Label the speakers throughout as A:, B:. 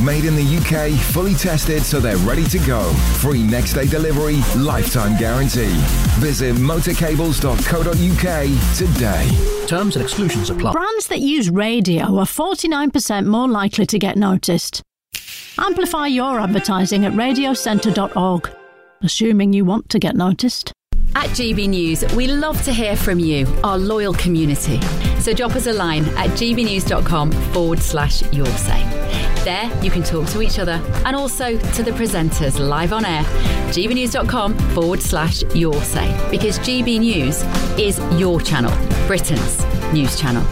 A: Made in the UK, fully tested so they're ready to go. Free next day delivery, lifetime guarantee. Visit motorcables.co.uk today.
B: Terms and exclusions apply.
C: Brands that use radio are 49% more likely to get noticed. Amplify your advertising at radiocentre.org, assuming you want to get noticed.
D: At GB News, we love to hear from you, our loyal community. So drop us a line at gbnews.com/your say. There, you can talk to each other and also to the presenters live on air. gbnews.com/your say. Because GB News is your channel, Britain's news channel.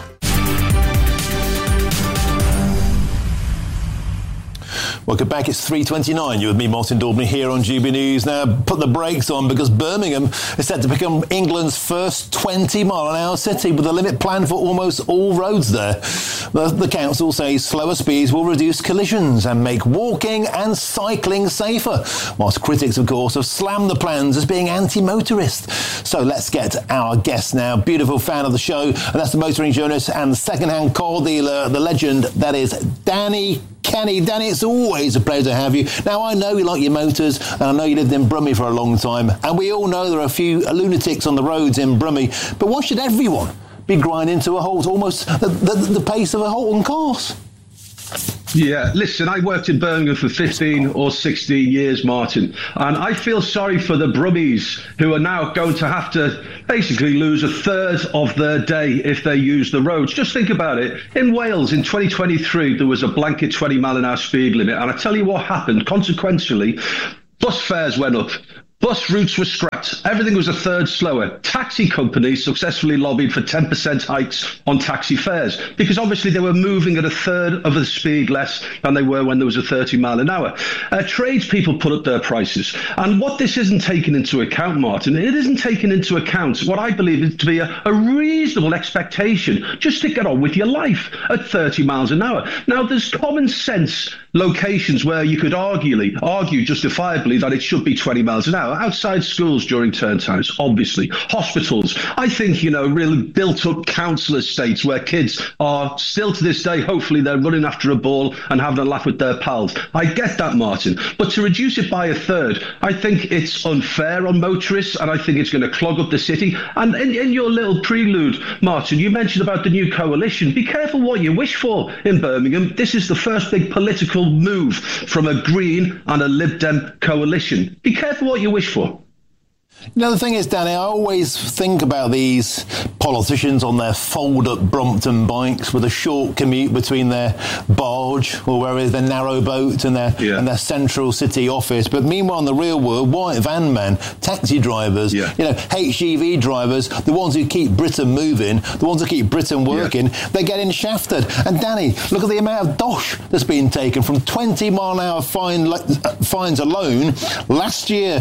E: Welcome back. It's 3:29. You're with me, Martin Daubney, here on GB News. Now, put the brakes on because Birmingham is set to become England's first 20-mile-an-hour city with a limit planned for almost all roads there. The council says slower speeds will reduce collisions and make walking and cycling safer, whilst critics, of course, have slammed the plans as being anti-motorist. So let's get our guest now. Beautiful fan of the show, and that's the motoring journalist and the second-hand car dealer, the legend, that is Danny Kenny. Danny, it's always a pleasure to have you. Now, I know you like your motors, and I know you lived in Brummie for a long time, and we all know there are a few lunatics on the roads in Brummie, but why should everyone be grinding to a halt, almost the pace of a halt on cars?
F: Yeah, listen, I worked in Birmingham for 15 or 16 years, Martin, and I feel sorry for the Brummies who are now going to have to basically lose a third of their day if they use the roads. Just think about it. In Wales in 2023, there was a blanket 20-mile-an-hour speed limit, and I tell you what happened. Consequentially, bus fares went up. Bus routes were scrapped. Everything was a third slower. Taxi companies successfully lobbied for 10% hikes on taxi fares because obviously they were moving at a third of the speed less than they were when there was a 30-mile-an-hour. Tradespeople put up their prices. And what this isn't taken into account, Martin, it isn't taken into account what I believe is to be a reasonable expectation just to get on with your life at 30 miles an hour. Now, there's common sense locations where you could argue justifiably that it should be 20 miles an hour. Outside schools during term times, obviously. Hospitals. I think, really built-up council estates where kids are still to this day, hopefully they're running after a ball and having a laugh with their pals. I get that, Martin. But to reduce it by a third, I think it's unfair on motorists, and I think it's going to clog up the city. And in your little prelude, Martin, you mentioned about the new coalition. Be careful what you wish for in Birmingham. This is the first big political move from a Green and a Lib Dem coalition. Be careful what you wish for.
E: The thing is, Danny, I always think about these politicians on their fold-up Brompton bikes with a short commute between their barge or wherever their narrow boat and their central city office. But meanwhile, in the real world, white van men, taxi drivers, HGV drivers, the ones who keep Britain moving, the ones who keep Britain working, they're getting shafted. And Danny, look at the amount of dosh that's been taken from 20-mile-an-hour fines alone. Last year,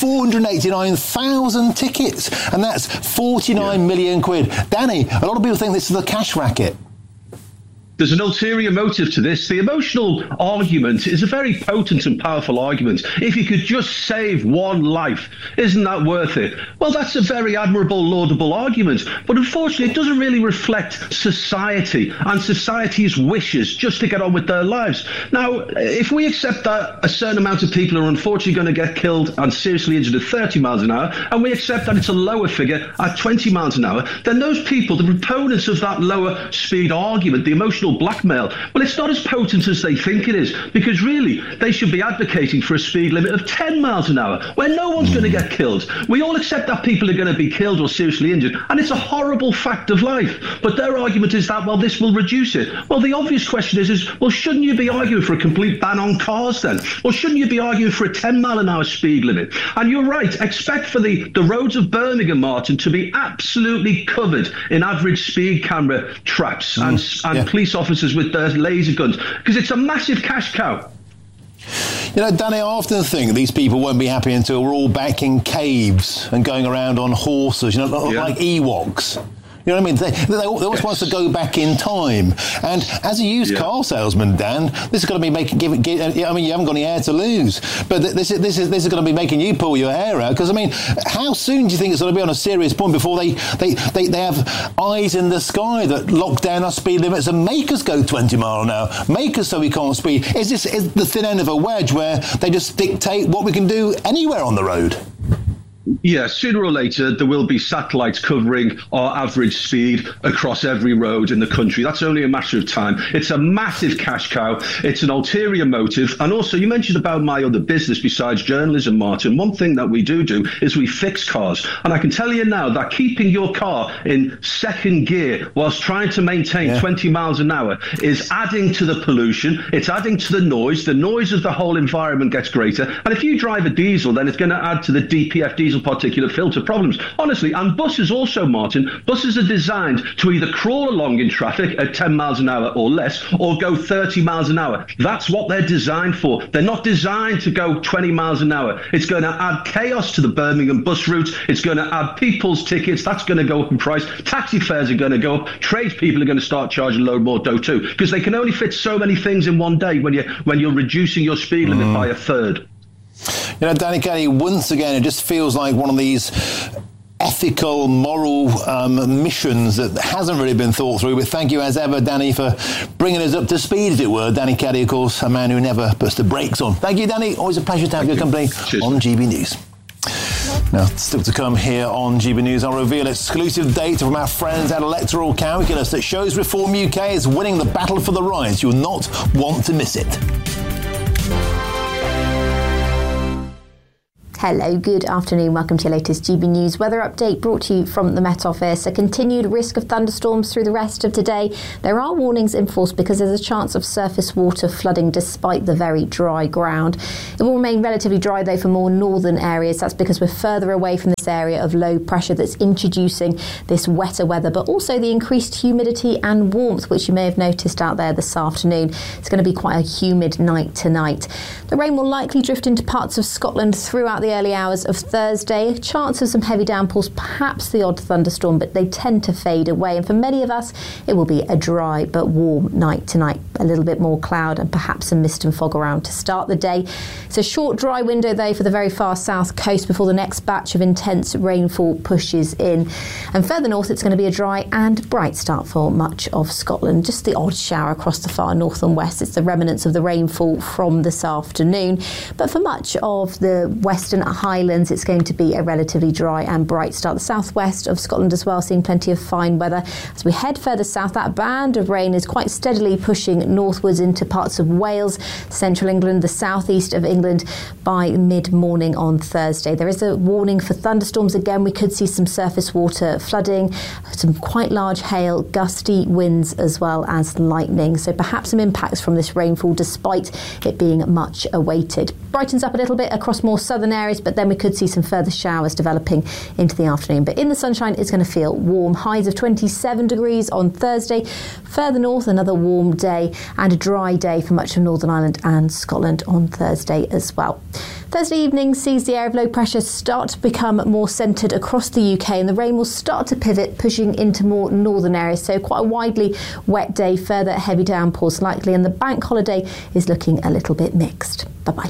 E: 489,000 tickets, and that's 49 million quid. Danny, a lot of people think this is a cash racket.
F: There's an ulterior motive to this. The emotional argument is a very potent and powerful argument. If you could just save one life, isn't that worth it? Well, that's a very admirable, laudable argument. But unfortunately, it doesn't really reflect society and society's wishes just to get on with their lives. Now, if we accept that a certain amount of people are unfortunately going to get killed and seriously injured at 30 miles an hour, and we accept that it's a lower figure at 20 miles an hour, then those people, the proponents of that lower speed argument, the emotional blackmail, well, it's not as potent as they think it is, because really they should be advocating for a speed limit of 10 miles an hour where no one's going to get killed. We all accept that people are going to be killed or seriously injured, and it's a horrible fact of life. But their argument is that, well, this will reduce it. Well, the obvious question is, well, shouldn't you be arguing for a complete ban on cars then? Or shouldn't you be arguing for a 10 mile an hour speed limit? And you're right, expect for the roads of Birmingham, Martin, to be absolutely covered in average speed camera traps and police officers with their laser guns, because it's a massive cash cow.
E: Danny, I often think these people won't be happy until we're all back in caves and going around on horses, like Ewoks. You know what I mean? They always want us to go back in time. And as a used car salesman, Dan, this is going to be you haven't got any hair to lose. But this is going to be making you pull your hair out. Because, I mean, how soon do you think it's going to be on a serious point before they have eyes in the sky that lock down our speed limits and make us go 20 mile an hour, make us so we can't speed? Is the thin end of a wedge where they just dictate what we can do anywhere on the road?
F: Yeah, sooner or later, there will be satellites covering our average speed across every road in the country. That's only a matter of time. It's a massive cash cow. It's an ulterior motive. And also, you mentioned about my other business besides journalism, Martin. One thing that we do is we fix cars. And I can tell you now that keeping your car in second gear whilst trying to maintain 20 miles an hour is adding to the pollution. It's adding to the noise. The noise of the whole environment gets greater. And if you drive a diesel, then it's going to add to the DPF diesel particulate filter problems. Honestly, and buses also, Martin, buses are designed to either crawl along in traffic at 10 miles an hour or less, or go 30 miles an hour. That's what they're designed for. They're not designed to go 20 miles an hour. It's going to add chaos to the Birmingham bus routes. It's going to add people's tickets. That's going to go up in price. Taxi fares are going to go up. Tradespeople are going to start charging a load more dough too, because they can only fit so many things in one day when you're reducing your speed limit by a third.
E: You know, Danny Kelly, once again, it just feels like one of these ethical, moral missions that hasn't really been thought through. But thank you, as ever, Danny, for bringing us up to speed, as it were. Danny Kelly, of course, a man who never puts the brakes on. Thank you, Danny. Always a pleasure to have your company on GB News. Now, still to come here on GB News, I'll reveal exclusive data from our friends at Electoral Calculus that shows Reform UK is winning the battle for the right. You'll not want to miss it.
B: Hello, good afternoon. Welcome to your latest GB News weather update brought to you from the Met Office. A continued risk of thunderstorms through the rest of today. There are warnings in force because there's a chance of surface water flooding despite the very dry ground. It will remain relatively dry though for more northern areas. That's because we're further away from this area of low pressure that's introducing this wetter weather, but also the increased humidity and warmth, which you may have noticed out there this afternoon. It's going to be quite a humid night tonight. The rain will likely drift into parts of Scotland throughout the early hours of Thursday. A chance of some heavy downpours, perhaps the odd thunderstorm, but they tend to fade away. And for many of us, it will be a dry but warm night tonight. A little bit more cloud and perhaps some mist and fog around to start the day. It's a short dry window though for the very far south coast before the next batch of intense rainfall pushes in. And further north, it's going to be a dry and bright start for much of Scotland. Just the odd shower across the far north and west. It's the remnants of the rainfall from this afternoon. But for much of the western Highlands, it's going to be a relatively dry and bright start. The southwest of Scotland as well, seeing plenty of fine weather. As we head further south, that band of rain is quite steadily pushing northwards into parts of Wales, central England, the southeast of England by mid-morning on Thursday. There is a warning for thunderstorms again. We could see some surface water flooding, some quite large hail, gusty winds as well as lightning. So perhaps some impacts from this rainfall despite it being much awaited. Brightens up a little bit across more southern areas, but then we could see some further showers developing into the afternoon. But in the sunshine, it's going to feel warm. Highs of 27 degrees on Thursday. Further north, another warm day and a dry day for much of Northern Ireland and Scotland on Thursday as well. Thursday evening sees the area of low pressure start to become more centred across the UK, and the rain will start to pivot, pushing into more northern areas. So quite a widely wet day, further heavy downpours likely, and the bank holiday is looking a little bit mixed. Bye-bye.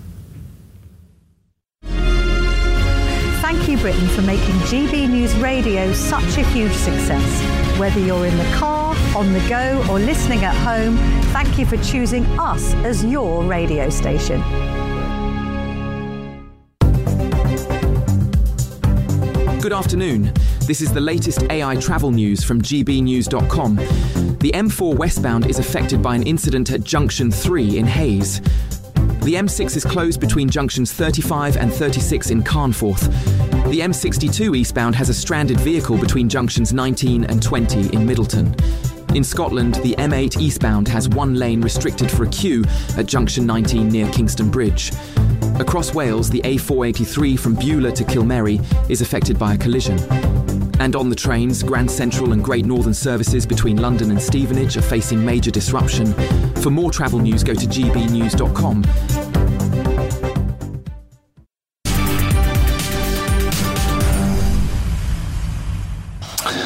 G: Thank you, Britain, for making GB News Radio such a huge success. Whether you're in the car, on the go, or listening at home, thank you for choosing us as your radio station.
H: Good afternoon. This is the latest AI travel news from gbnews.com. The M4 westbound is affected by an incident at Junction 3 in Hayes. The M6 is closed between junctions 35 and 36 in Carnforth. The M62 eastbound has a stranded vehicle between junctions 19 and 20 in Middleton. In Scotland, the M8 eastbound has one lane restricted for a queue at junction 19 near Kingston Bridge. Across Wales, the A483 from Beulah to Kilmerry is affected by a collision. And on the trains, Grand Central and Great Northern services between London and Stevenage are facing major disruption. For more travel news, go to gbnews.com.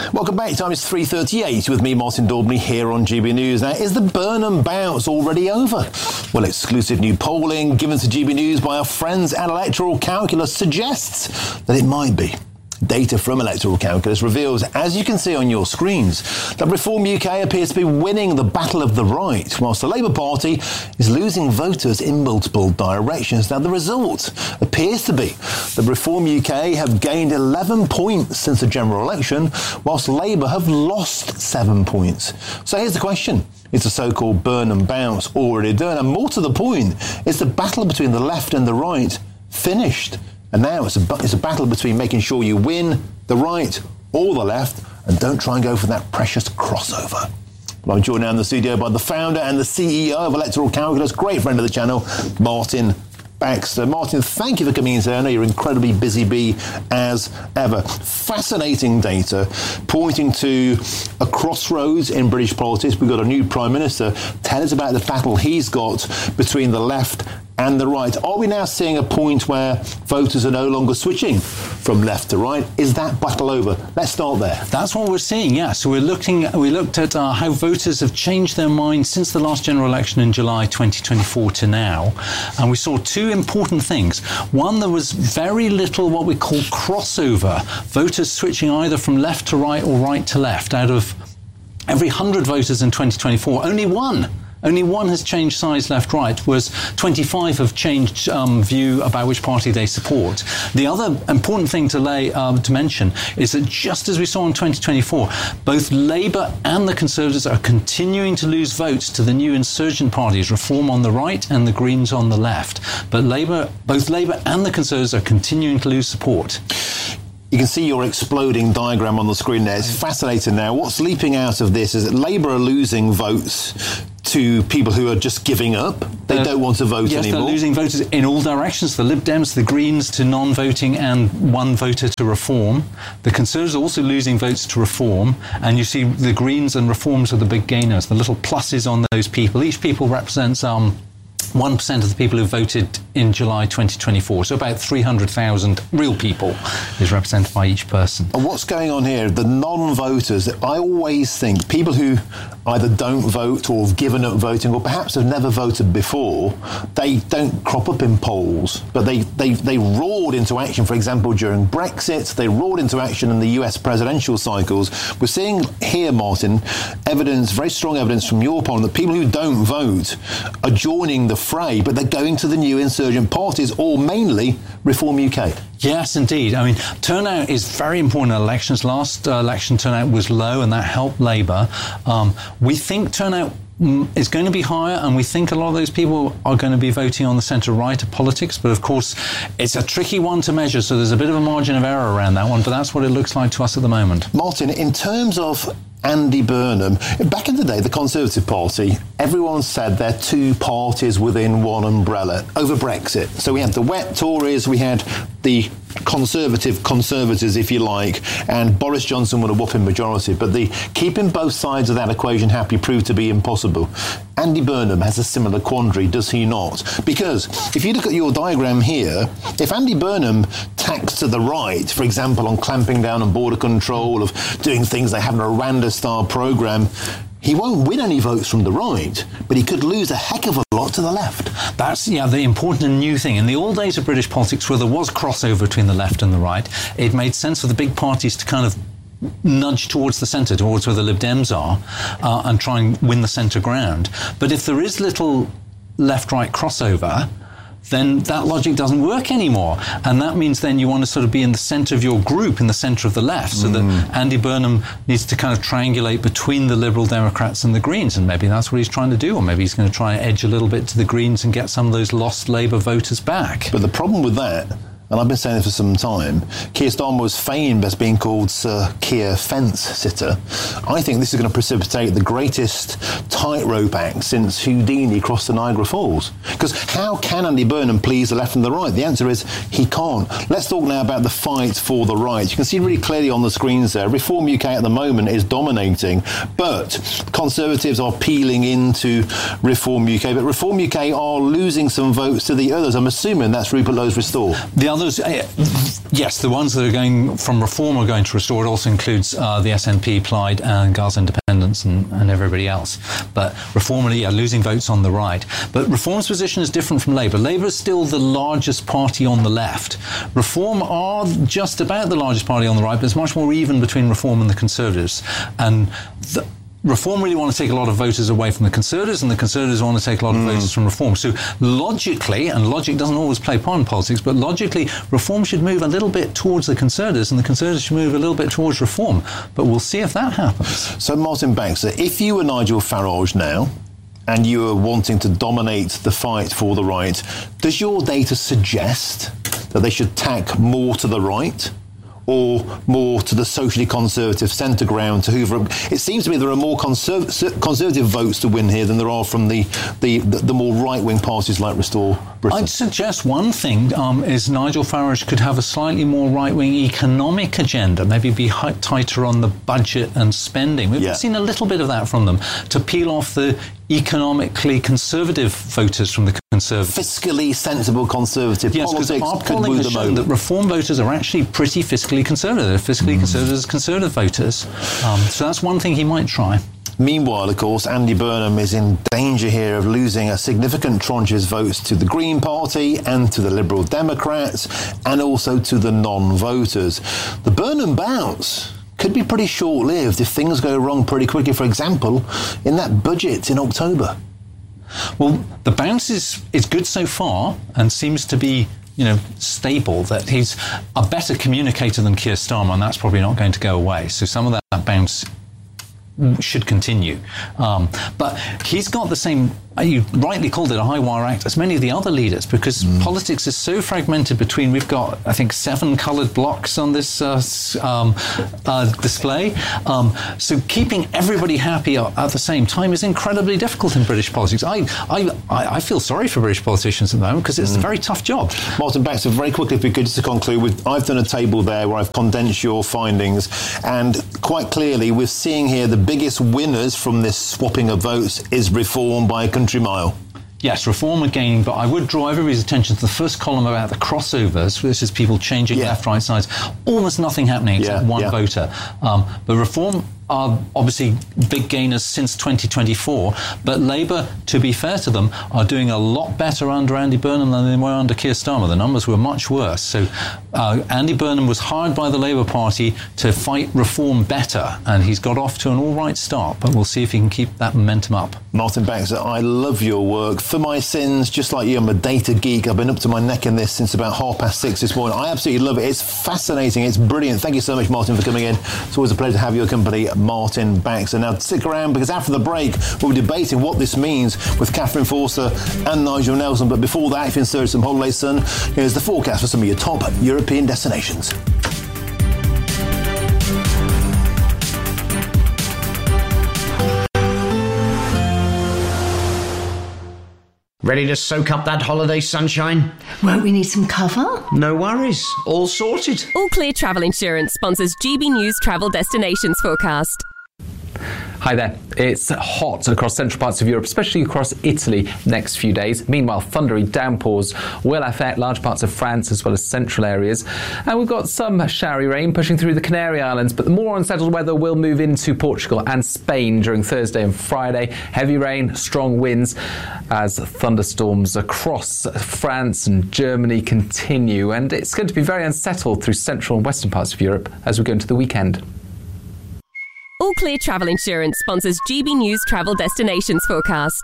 E: Welcome back. Time is 3:38 with me, Martin Daubney, here on GB News. Now, is the Burnham bounce already over? Well, exclusive new polling given to GB News by our friends at Electoral Calculus suggests that it might be. Data from Electoral Calculus reveals, as you can see on your screens, that Reform UK appears to be winning the battle of the right, whilst the Labour Party is losing voters in multiple directions. Now, the result appears to be that Reform UK have gained 11 points since the general election, whilst Labour have lost 7 points. So here's the question. Is the so-called Burnham bounce already done? And more to the point, is the battle between the left and the right finished? And now it's a battle between making sure you win the right or the left and don't try and go for that precious crossover. Well, I'm joined now in the studio by the founder and the CEO of Electoral Calculus, great friend of the channel, Martin Baxter. Martin, thank you for coming in today. I know you're incredibly busy bee as ever. Fascinating data pointing to a crossroads in British politics. We've got a new Prime Minister. Tell us about the battle he's got between the left and the right. Are we now seeing a point where voters are no longer switching from left to right? Is that battle over? Let's start there.
I: That's what we're seeing, yeah. So we looked at how voters have changed their minds since the last general election in July 2024 to now. And we saw two important things. One, there was very little what we call crossover. Voters switching either from left to right or right to left. Out of every 100 voters in 2024, only one has changed sides left-right, whereas 25 have changed view about which party they support. The other important thing to mention is that just as we saw in 2024, both Labour and the Conservatives are continuing to lose votes to the new insurgent parties, Reform on the right and the Greens on the left. But both Labour and the Conservatives are continuing to lose support.
E: You can see your exploding diagram on the screen there. It's fascinating now. What's leaping out of this is that Labour are losing votes to people who are just giving up. They don't want to vote anymore. Yes,
I: they're losing voters in all directions. The Lib Dems, the Greens to non-voting and one voter to Reform. The Conservatives are also losing votes to Reform. And you see the Greens and Reforms are the big gainers, the little pluses on those people. Each people represents 1% of the people who voted in July 2024. So about 300,000 real people is represented by each person.
E: And what's going on here? The non-voters, I always think people who either don't vote or have given up voting or perhaps have never voted before, they don't crop up in polls, but they roared into action, for example, during Brexit. They roared into action in the US presidential cycles. We're seeing here, Martin, evidence, very strong evidence from your poll that people who don't vote are joining the fray, but they're going to the new insurgent parties or mainly Reform UK.
I: Yes, indeed. I mean, turnout is very important in elections. Last election turnout was low and that helped Labour. We think turnout is going to be higher, and we think a lot of those people are going to be voting on the centre-right of politics, but of course it's a tricky one to measure, so there's a bit of a margin of error around that one, but that's what it looks like to us at the moment.
E: Martin, in terms of Andy Burnham, back in the day, the Conservative Party, everyone said they're two parties within one umbrella over Brexit. So we had the wet Tories, we had the conservatives, if you like, and Boris Johnson would a whopping majority. But the keeping both sides of that equation happy proved to be impossible. Andy Burnham has a similar quandary, does he not? Because if you look at your diagram here, if Andy Burnham tacks to the right, for example, on clamping down on border control, of doing things they have in a Rwanda-style programme, he won't win any votes from the right, but he could lose a heck of a lot to the left.
I: That's, the important and new thing. In the old days of British politics, where there was crossover between the left and the right, it made sense for the big parties to kind of nudge towards the centre, towards where the Lib Dems are, and try and win the centre ground. But if there is little left-right crossover, then that logic doesn't work anymore. And that means then you want to sort of be in the centre of your group, in the centre of the left, so that Andy Burnham needs to kind of triangulate between the Liberal Democrats and the Greens, and maybe that's what he's trying to do, or maybe he's going to try and edge a little bit to the Greens and get some of those lost Labour voters back.
E: But the problem with that, and I've been saying it for some time, Keir Starmer was famed as being called Sir Keir Fence Sitter. I think this is going to precipitate the greatest tightrope act since Houdini crossed the Niagara Falls. Because how can Andy Burnham please the left and the right? The answer is he can't. Let's talk now about the fight for the right. You can see really clearly on the screens there, Reform UK at the moment is dominating, but Conservatives are peeling into Reform UK. But Reform UK are losing some votes to the others. I'm assuming that's Rupert Lowe's Restore.
I: The others, yes, the ones that are going from Reform are going to Restore. It also includes the SNP, Plaid, and Gaza Independence, and everybody else. But Reform are losing votes on the right. But Reform's position is different from Labour. Labour is still the largest party on the left. Reform are just about the largest party on the right, but it's much more even between Reform and the Conservatives. And Reform really want to take a lot of voters away from the Conservatives, and the Conservatives want to take a lot of voters from Reform. So logically, and logic doesn't always play part in politics, but logically, Reform should move a little bit towards the Conservatives, and the Conservatives should move a little bit towards Reform. But we'll see if that happens.
E: So, Martin Baxter, if you were Nigel Farage now, and you were wanting to dominate the fight for the right, does your data suggest that they should tack more to the right, or more to the socially conservative centre ground to hoover up? It seems to me there are more conservative votes to win here than there are from the more right-wing parties like Restore Britain.
I: I'd suggest one thing is Nigel Farage could have a slightly more right-wing economic agenda, maybe be tighter on the budget and spending. We've seen a little bit of that from them, to peel off the economically conservative voters from the Conservatives.
E: Fiscally sensible conservative politics
I: our
E: could move them over.
I: That Reform voters are actually pretty fiscally conservative. They're fiscally conservative as conservative voters. So that's one thing he might try.
E: Meanwhile, of course, Andy Burnham is in danger here of losing a significant tranche of his votes to the Green Party and to the Liberal Democrats and also to the non-voters. The Burnham bounce could be pretty short-lived if things go wrong pretty quickly, for example, in that budget in October.
I: Well, the bounce is good so far and seems to be stable, that he's a better communicator than Keir Starmer, and that's probably not going to go away. So some of that bounce should continue. But he's got the same, you rightly called it a high wire act, as many of the other leaders, because politics is so fragmented between, we've got, I think, 7 coloured blocks on this display. So keeping everybody happy at the same time is incredibly difficult in British politics. I feel sorry for British politicians at the moment, because it's a very tough job.
E: Martin Baxter, very quickly, if we could, just to conclude, I've done a table there where I've condensed your findings, and quite clearly we're seeing here the biggest winners from this swapping of votes is Reform by a country mile.
I: Yes, Reform are gaining, but I would draw everybody's attention to the first column about the crossovers. This is people changing left, right sides. Almost nothing happening except one voter. But Reform are obviously big gainers since 2024, but Labour, to be fair to them, are doing a lot better under Andy Burnham than they were under Keir Starmer. The numbers were much worse. So Andy Burnham was hired by the Labour Party to fight Reform better, and he's got off to an all right start, but we'll see if he can keep that momentum up.
E: Martin Baxter, I love your work. For my sins, just like you, I'm a data geek. I've been up to my neck in this since about 6:30 this morning. I absolutely love it. It's fascinating. It's brilliant. Thank you so much, Martin, for coming in. It's always a pleasure to have your company, Martin Baxter. Now, stick around, because after the break, we'll be debating what this means with Catherine Forster and Nigel Nelson. But before that, if you're in search of some holiday sun, here's the forecast for some of your top European destinations.
J: Ready to soak up that holiday sunshine?
K: Won't we need some cover?
J: No worries. All sorted.
L: All Clear Travel Insurance sponsors GB News Travel Destinations Forecast.
M: Hi there. It's hot across central parts of Europe, especially across Italy next few days. Meanwhile, thundery downpours will affect large parts of France as well as central areas. And we've got some showery rain pushing through the Canary Islands, but the more unsettled weather will move into Portugal and Spain during Thursday and Friday. Heavy rain, strong winds as thunderstorms across France and Germany continue. And it's going to be very unsettled through central and western parts of Europe as we go into the weekend.
L: All Clear Travel Insurance sponsors GB News Travel Destinations Forecast.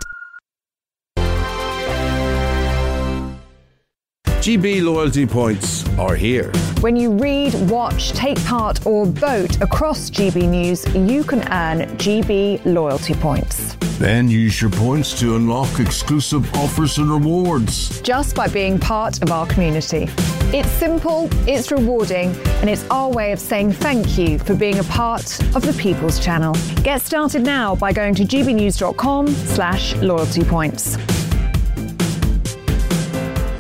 N: GB loyalty points are here.
O: When you read, watch, take part or vote across GB News, you can earn GB loyalty points.
N: Then use your points to unlock exclusive offers and rewards.
O: Just by being part of our community. It's simple, it's rewarding, and it's our way of saying thank you for being a part of the People's Channel. Get started now by going to gbnews.com/loyalty points.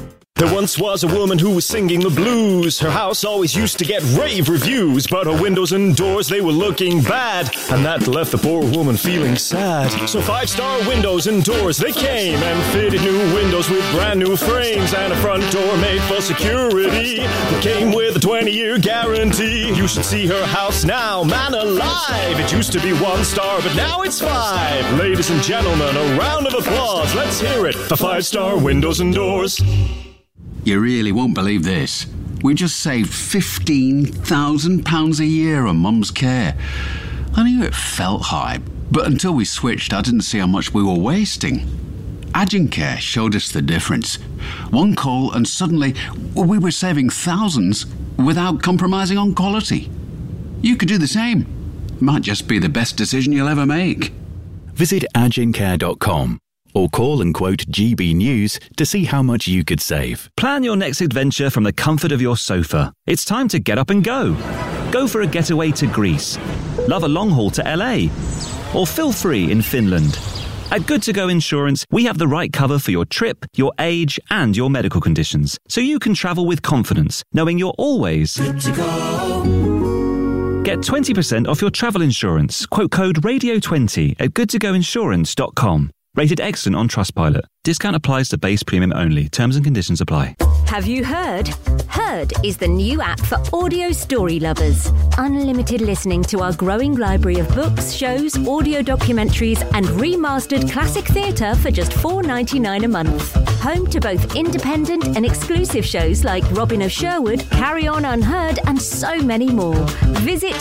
P: There once was a woman who was singing the blues. Her house always used to get rave reviews, but her windows and doors, they were looking bad, and that left the poor woman feeling sad. So 5-star windows and doors, they came and fitted new windows with brand new frames and a front door made for security that came with a 20-year guarantee. You should see her house now, man alive. It used to be 1 star, but now it's 5. Ladies and gentlemen, a round of applause. Let's hear it for 5-star windows and doors.
Q: You really won't believe this. We just saved £15,000 a year on Mum's care. I knew it felt high, but until we switched, I didn't see how much we were wasting. Agencare showed us the difference. One call and suddenly we were saving thousands without compromising on quality. You could do the same. Might just be the best decision you'll ever make.
R: Visit agencare.com. or call and quote GB News to see how much you could save.
S: Plan your next adventure from the comfort of your sofa. It's time to get up and go. Go for a getaway to Greece. Love a long haul to LA. Or feel free in Finland. At Good To Go Insurance, we have the right cover for your trip, your age, and your medical conditions, so you can travel with confidence, knowing you're always good to go. Get 20% off your travel insurance. Quote code RADIO20 at goodtogoinsurance.com. Rated excellent on Trustpilot. Discount applies to base premium only. Terms and conditions apply.
T: Have you heard? Heard is the new app for audio story lovers. Unlimited listening to our growing library of books, shows, audio documentaries, and remastered classic theatre for just $4.99 a month. Home to both independent and exclusive shows like Robin of Sherwood, Carry On Unheard, and so many more. Visit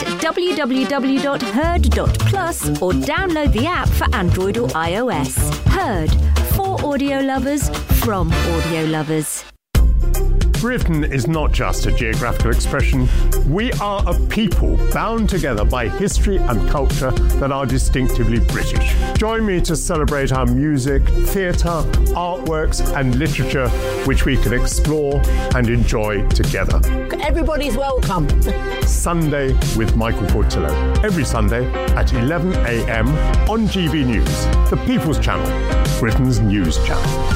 T: www.heard.plus or download the app for Android or iOS. Heard. For audio lovers, from audio lovers.
U: Britain is not just a geographical expression. We are a people bound together by history and culture that are distinctively British. Join me to celebrate our music, theatre, artworks and literature, which we can explore and enjoy together.
V: Everybody's welcome.
U: Sunday with Michael Portillo. Every Sunday at 11 a.m. on GB News, the People's Channel, Britain's news channel.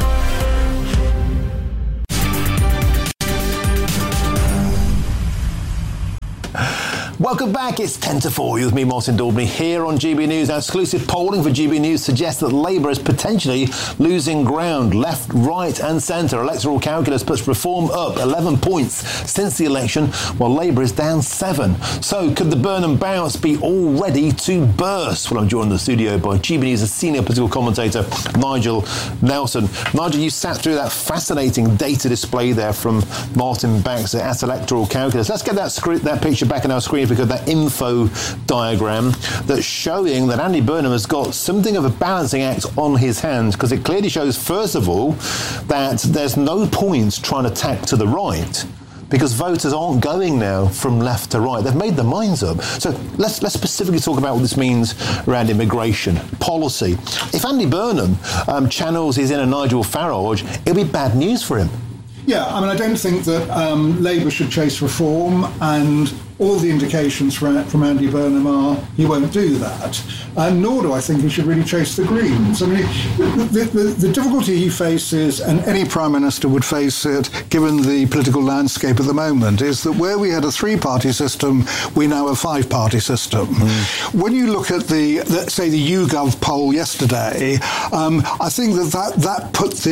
E: Welcome back. It's 10 to 4. You with me, Martin Daubney, here on GB News. Our exclusive polling for GB News suggests that Labour is potentially losing ground. Left, right and centre. Electoral calculus puts Reform up 11 points since the election, while Labour is down 7. So could the Burnham bounce be all ready to burst? Well, I'm joined in the studio by GB News' senior political commentator, Nigel Nelson. Nigel, you sat through that fascinating data display there from Martin Baxter at Electoral Calculus. Let's get that picture back on our screen. Because that info diagram that's showing that Andy Burnham has got something of a balancing act on his hands, because it clearly shows, first of all, that there's no point trying to tack to the right, because voters aren't going now from left to right. They've made their minds up. So let's specifically talk about what this means around immigration policy. If Andy Burnham channels his inner Nigel Farage, it'll be bad news for him.
W: Yeah, I mean, I don't think that Labour should chase reform, and all the indications from Andy Burnham are he won't do that. Nor do I think he should really chase the Greens. I mean, the difficulty he faces, and any Prime Minister would face it, given the political landscape at the moment, is that where we had a 3-party system, we now have a 5-party system. When you look at the YouGov poll yesterday, I think that put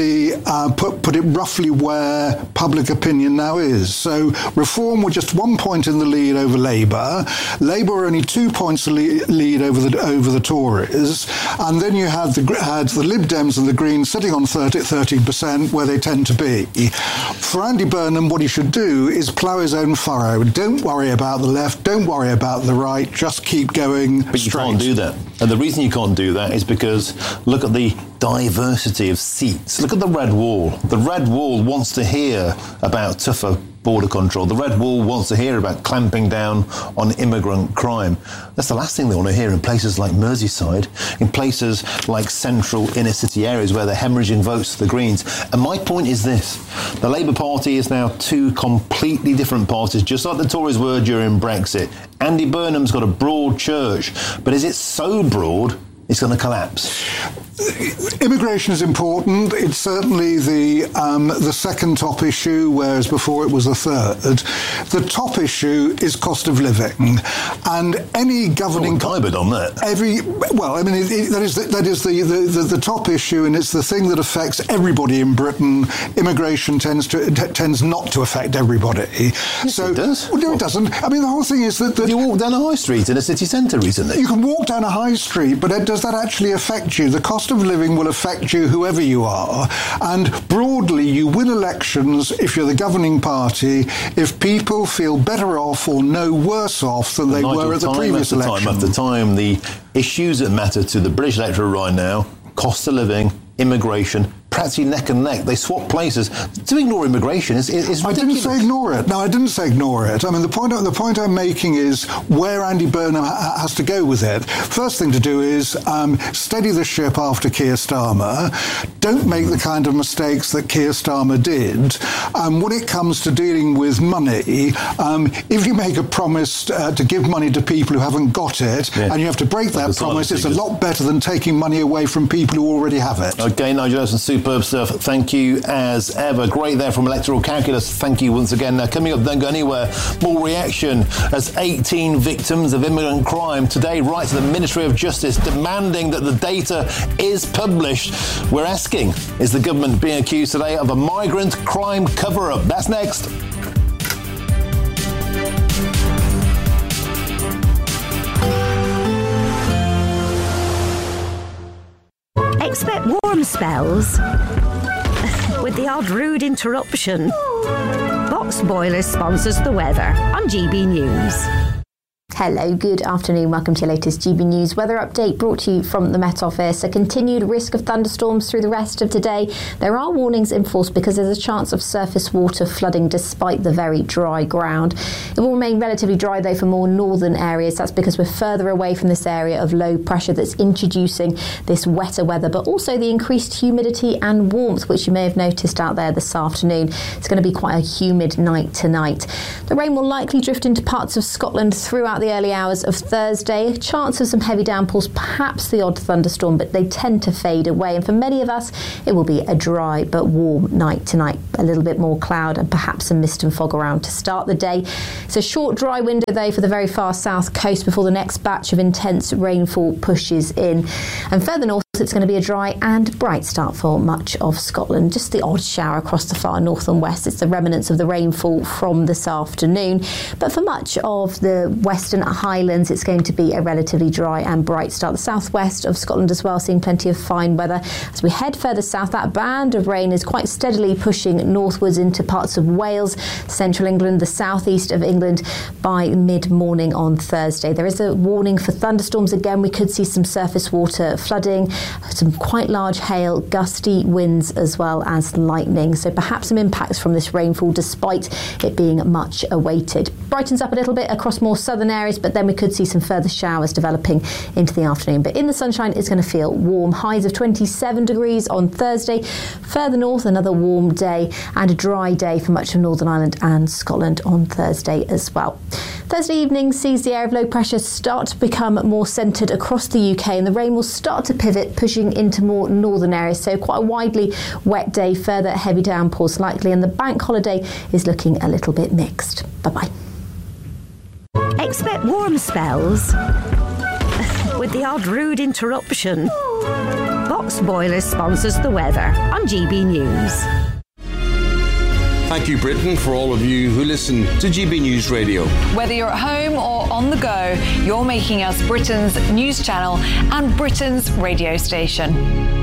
W: it roughly where public opinion now is. So Reform were just 1 point in the lead over Labour. Labour were only 2 points lead over the Tories, and then you had the Lib Dems and the Greens sitting on 13%, where they tend to be. For Andy Burnham, what he should do is plough his own furrow. Don't worry about the left. Don't worry about the right. Just keep going
E: But
W: straight.
E: You can't do that. And the reason you can't do that is because look at the diversity of seats. Look at the Red Wall. The Red Wall wants to hear about tougher border control. The Red Wall wants to hear about clamping down on immigrant crime. That's the last thing they want to hear in places like Merseyside, in places like central inner city areas where they're hemorrhaging votes to the Greens. And my point is this. The Labour Party is now 2 completely different parties, just like the Tories were during Brexit. Andy Burnham's got a broad church, but is it so broad it's going to collapse?
W: Immigration is important. It's certainly the second top issue, whereas before it was the third. The top issue is cost of living, and any governing
E: hybrid on that.
W: That is the top issue, and it's the thing that affects everybody in Britain. Immigration tends not to affect everybody.
E: Yes, it does.
W: Well, no, it doesn't. I mean, the whole thing is that
E: you walk down a high street in a city centre recently.
W: You can walk down a high street, but does that actually affect you? The cost of living will affect you whoever you are, and broadly you win elections if you're the governing party if people feel better off or no worse off than they were at the previous election.
E: Time after time, the issues that matter to the British electorate right now, cost of living, immigration, practically neck and neck. They swap places. To ignore immigration is ridiculous.
W: I didn't say ignore it. No, I didn't say ignore it. I mean, the point I'm making is where Andy Burnham has to go with it. First thing to do is steady the ship after Keir Starmer. Don't make the kind of mistakes that Keir Starmer did. When it comes to dealing with money, if you make a promise to give money to people who haven't got it, and you have to break that promise, it's a lot better than taking money away from people who already have it.
E: Okay, Nigel Olson, superb stuff. Thank you as ever. Great there from Electoral Calculus. Thank you once again. Now, coming up, don't go anywhere. More reaction as 18 victims of immigrant crime today write to the Ministry of Justice demanding that the data is published. We're asking, is the government being accused today of a migrant crime cover-up? That's next.
T: Expect warm spells with the odd rude interruption. Box Boilers sponsors the weather on GB News.
B: Hello, good afternoon. Welcome to your latest GB News weather update brought to you from the Met Office. A continued risk of thunderstorms through the rest of today. There are warnings in force because there's a chance of surface water flooding despite the very dry ground. It will remain relatively dry though for more northern areas. That's because we're further away from this area of low pressure that's introducing this wetter weather, but also the increased humidity and warmth, which you may have noticed out there this afternoon. It's going to be quite a humid night tonight. The rain will likely drift into parts of Scotland throughout the early hours of Thursday. A chance of some heavy downpours, perhaps the odd thunderstorm, but they tend to fade away. And for many of us, it will be a dry but warm night tonight. A little bit more cloud and perhaps some mist and fog around to start the day. It's a short dry window though for the very far south coast before the next batch of intense rainfall pushes in. And further north, it's going to be a dry and bright start for much of Scotland. Just the odd shower across the far north and west. It's the remnants of the rainfall from this afternoon. But for much of the western highlands, it's going to be a relatively dry and bright start. The southwest of Scotland as well, seeing plenty of fine weather. As we head further south, that band of rain is quite steadily pushing northwards into parts of Wales, central England, the southeast of England by mid-morning on Thursday. There is a warning for thunderstorms again. We could see some surface water flooding, some quite large hail, gusty winds as well as lightning. So perhaps some impacts from this rainfall despite it being much awaited. Brightens up a little bit across more southern areas, but then we could see some further showers developing into the afternoon. But in the sunshine, it's going to feel warm. Highs of 27 degrees on Thursday. Further north, another warm day and a dry day for much of Northern Ireland and Scotland on Thursday as well. Thursday evening sees the area of low pressure start to become more centred across the UK, and the rain will start to pivot, pushing into more northern areas. So quite a widely wet day, further heavy downpours likely, and the bank holiday is looking a little bit mixed. Bye-bye.
T: Expect warm spells with the odd rude interruption. Box Boilers sponsors the weather on GB News.
A: Thank you, Britain, for all of you who listen to GB News Radio.
O: Whether you're at home or on the go, you're making us Britain's news channel and Britain's radio station.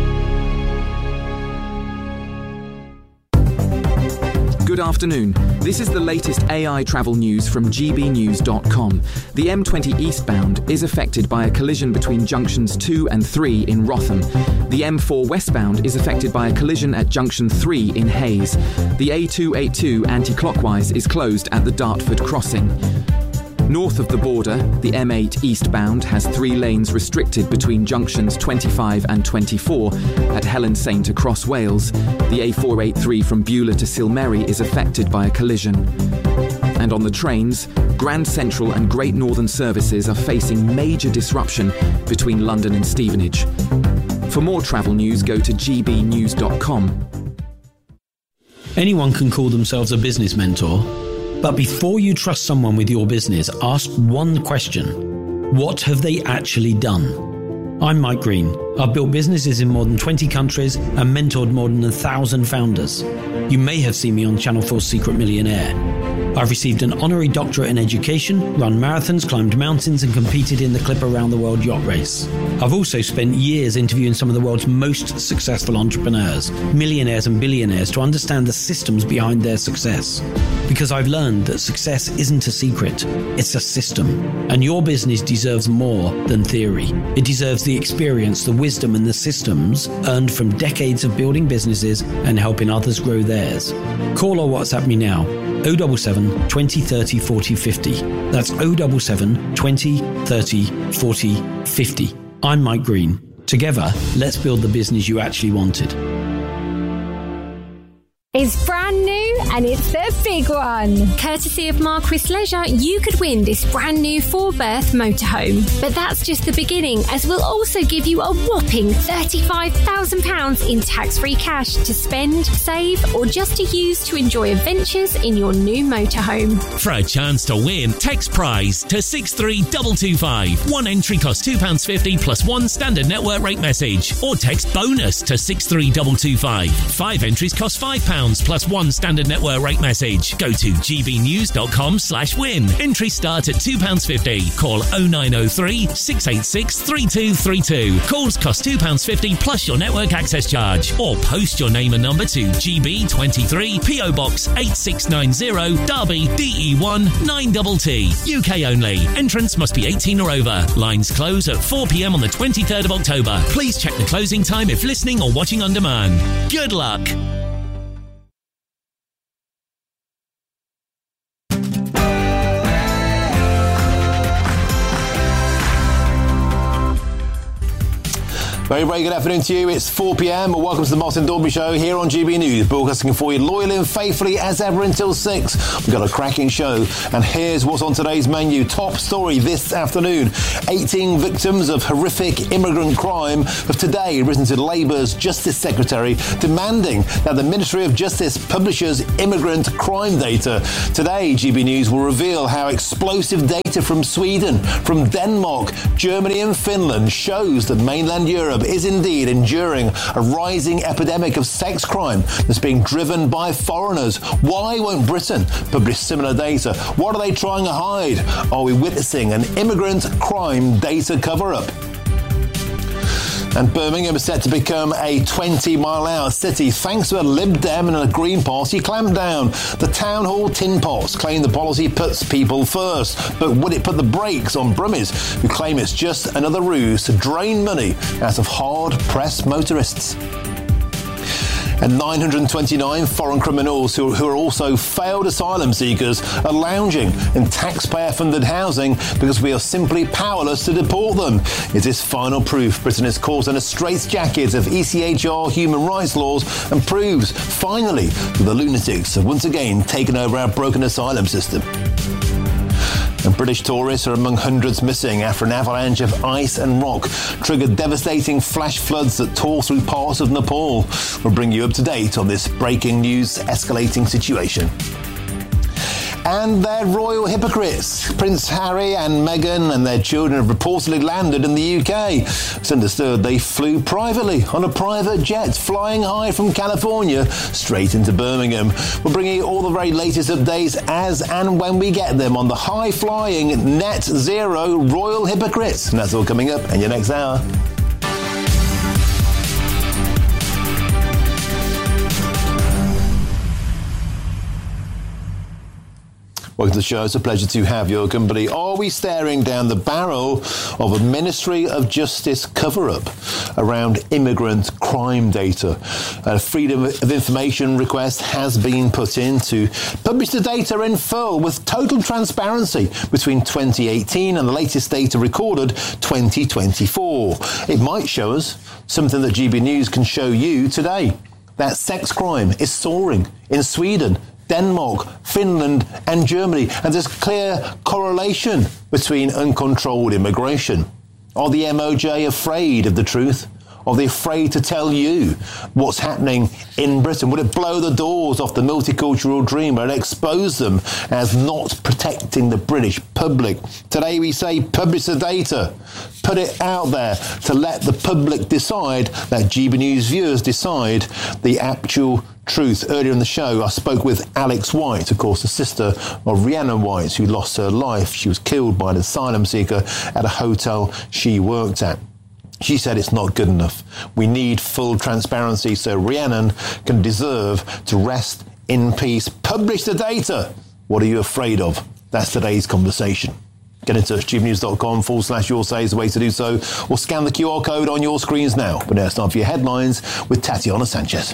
H: Good afternoon. This is the latest AI travel news from gbnews.com. The M20 eastbound is affected by a collision between junctions 2 and 3 in Wrotham. The M4 westbound is affected by a collision at junction 3 in Hayes. The A282 anti-clockwise is closed at the Dartford crossing. North of the border, the M8 eastbound has 3 lanes restricted between junctions 25 and 24 at Helen Saint across Wales. The A483 from Beulah to Silmery is affected by a collision. And on the trains, Grand Central and Great Northern services are facing major disruption between London and Stevenage. For more travel news, go to gbnews.com.
C: Anyone can call themselves a business mentor, but before you trust someone with your business, ask one question. What have they actually done? I'm Mike Green. I've built businesses in more than 20 countries and mentored more than 1,000 founders. You may have seen me on Channel 4's Secret Millionaire. I've received an honorary doctorate in education, run marathons, climbed mountains and competed in the Clipper Round the World yacht race. I've also spent years interviewing some of the world's most successful entrepreneurs, millionaires and billionaires, to understand the systems behind their success. Because I've learned that success isn't a secret, it's a system. And your business deserves more than theory. It deserves the experience, the wisdom and the systems earned from decades of building businesses and helping others grow theirs. Call or WhatsApp me now. 077 20 30 40 50. That's 077 20 30 40 50. I'm Mike Green. Together, let's build the business you actually wanted.
D: It's brand new and it's the big one.
L: Courtesy of Marquis Leisure, you could win this brand new 4-berth motorhome. But that's just the beginning, as we'll also give you a whopping £35,000 in tax-free cash to spend, save, or just to use to enjoy adventures in your new motorhome.
F: For a chance to win, text prize to 63225. One entry costs £2.50 plus one standard network rate message. Or text bonus to 63225. 5 entries cost £5 plus one standard network rate message. Go to gbnews.com/win. Entry start at £2.50. Call 0903 686 3232. Calls cost £2.50 plus your network access charge. Or post your name and number to GB23 PO Box 8690 Derby DE1 9TT. UK only. Entrance must be 18 or over. Lines close at 4 p.m. on the 23rd of October. Please check the closing time if listening or watching on demand. Good luck.
E: Very, very good afternoon to you. It's 4 p.m. Welcome to the Martin Dalby Show here on GB News, broadcasting for you loyally and faithfully as ever until 6. We've got a cracking show, and here's what's on today's menu. Top story this afternoon: 18 victims of horrific immigrant crime have today written to Labour's Justice Secretary demanding that the Ministry of Justice publishes immigrant crime data. Today, GB News will reveal how explosive data from Sweden, from Denmark, Germany and Finland shows that mainland Europe is indeed enduring a rising epidemic of sex crime that's being driven by foreigners. Why won't Britain publish similar data? What are they trying to hide? Are we witnessing an immigrant crime data cover-up? And Birmingham is set to become a 20-mile-an-hour city thanks to a Lib Dem and a Green Party clampdown. The Town Hall Tin Pots claim the policy puts people first. But would it put the brakes on Brummies, who claim it's just another ruse to drain money out of hard-pressed motorists? And 929 foreign criminals who are also failed asylum seekers are lounging in taxpayer-funded housing because we are simply powerless to deport them. Is this final proof Britain is caught in a straitjacket of ECHR human rights laws and proves, finally, that the lunatics have once again taken over our broken asylum system? And British tourists are among hundreds missing after an avalanche of ice and rock triggered devastating flash floods that tore through parts of Nepal. We'll bring you up to date on this breaking news escalating situation. And they're royal hypocrites. Prince Harry and Meghan and their children have reportedly landed in the UK. It's understood they flew privately on a private jet, flying high from California straight into Birmingham. We'll bring you all the very latest updates as and when we get them on the high-flying net zero royal hypocrites. And that's all coming up in your next hour. Welcome to the show. It's a pleasure to have your company. Are we staring down the barrel of a Ministry of Justice cover-up around immigrant crime data? A Freedom of Information request has been put in to publish the data in full with total transparency between 2018 and the latest data recorded 2024. It might show us something that GB News can show you today. That sex crime is soaring in Sweden, Denmark, Finland and Germany. And there's clear correlation between uncontrolled immigration. Are the MOJ afraid of the truth? Are they afraid to tell you what's happening in Britain? Would it blow the doors off the multicultural dream? Would it expose them as not protecting the British public? Today we say publish the data. Put it out there to let the public decide, let GB News viewers decide the actual truth. Earlier in the show, I spoke with Alex White, of course, the sister of Rhiannon White, who lost her life. She was killed by an asylum seeker at a hotel she worked at. She said it's not good enough. We need full transparency so Rhiannon can deserve to rest in peace. Publish the data. What are you afraid of? That's today's conversation. Get in touch, gbnews.com/your say is the way to do so, or scan the QR code on your screens now. But now it's time for your headlines with Tatiana Sanchez.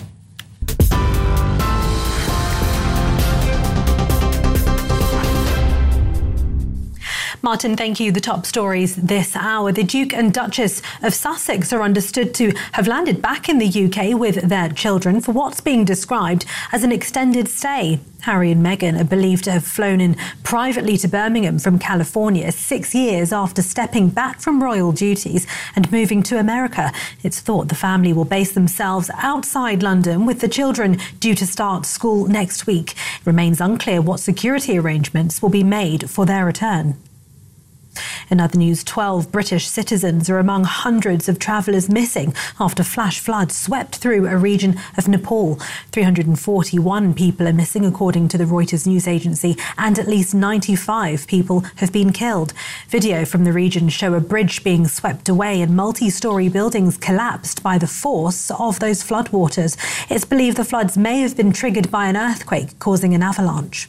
G: Martin, thank you. The top stories this hour. The Duke and Duchess of Sussex are understood to have landed back in the UK with their children for what's being described as an extended stay. Harry and Meghan are believed to have flown in privately to Birmingham from California 6 years after stepping back from royal duties and moving to America. It's thought the family will base themselves outside London, with the children due to start school next week. It remains unclear what security arrangements will be made for their return. In other news, 12 British citizens are among hundreds of travellers missing after flash floods swept through a region of Nepal. 341 people are missing, according to the Reuters news agency, and at least 95 people have been killed. Video from the region show a bridge being swept away and multi-storey buildings collapsed by the force of those floodwaters. It's believed the floods may have been triggered by an earthquake, causing an avalanche.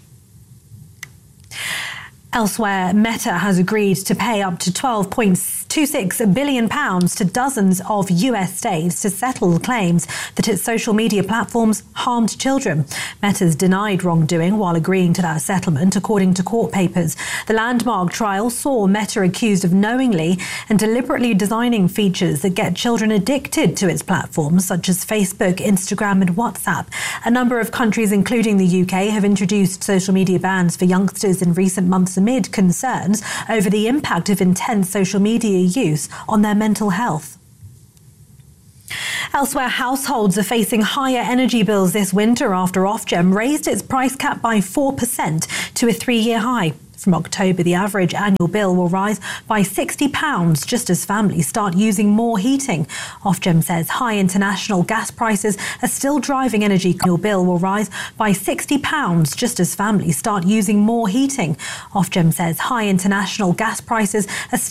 G: Elsewhere, Meta has agreed to pay up to £12.26 billion to dozens of US states to settle claims that its social media platforms harmed children. Meta's denied wrongdoing while agreeing to that settlement, according to court papers. The landmark trial saw Meta accused of knowingly and deliberately designing features that get children addicted to its platforms, such as Facebook, Instagram and WhatsApp. A number of countries, including the UK, have introduced social media bans for youngsters in recent months amid concerns over the impact of intense social media use on their mental health. Elsewhere, households are facing higher energy bills this winter after Ofgem raised its price cap by 4% to a 3-year high. From October, the average annual bill will rise by £60 just as families start using more heating. Ofgem says high international gas prices are still driving energy. The annual bill will rise by £60 just as families start using more heating. Ofgem says high international gas prices are